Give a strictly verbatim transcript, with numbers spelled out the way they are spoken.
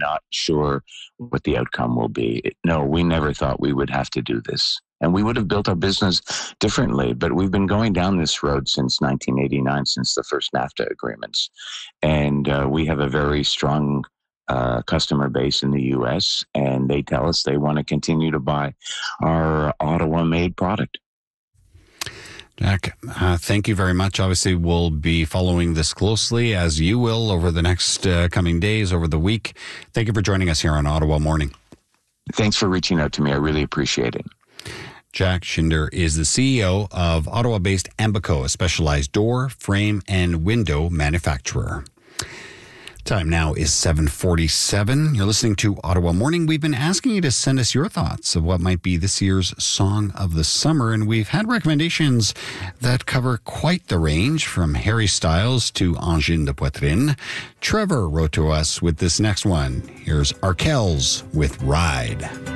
not sure what the outcome will be. No, we never thought we would have to do this. And we would have built our business differently, but we've been going down this road since nineteen eighty-nine, since the first NAFTA agreements. And uh, we have a very strong uh, customer base in the U S, and they tell us they want to continue to buy our Ottawa-made product. Jack, uh, thank you very much. Obviously, we'll be following this closely, as you will, over the next uh, coming days, over the week. Thank you for joining us here on Ottawa Morning. Thanks for reaching out to me. I really appreciate it. Jack Shinder is the C E O of Ottawa-based Ambico, a specialized door, frame, and window manufacturer. Time now is seven forty-seven. You're listening to Ottawa Morning. We've been asking you to send us your thoughts of what might be this year's Song of the Summer, and we've had recommendations that cover quite the range, from Harry Styles to Angine de Poitrine. Trevor wrote to us with this next one. Here's Arkells with Ride.